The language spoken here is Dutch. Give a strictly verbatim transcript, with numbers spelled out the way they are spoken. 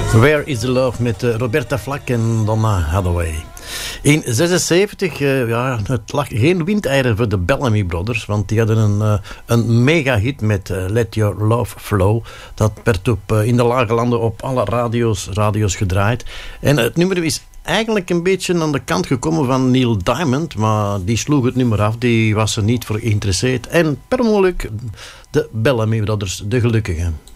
Where is the Love met uh, Roberta Flack en Donna Hathaway. In zesenzeventig, uh, ja, het lag geen windeieren voor de Bellamy Brothers, want die hadden een, uh, een mega hit met uh, Let Your Love Flow. Dat werd op, uh, in de lage landen op alle radio's, radio's gedraaid. En uh, het nummer is eigenlijk een beetje aan de kant gekomen van Neil Diamond, maar die sloeg het nummer af, die was er niet voor geïnteresseerd. En per ongeluk de Bellamy Brothers, de gelukkigen.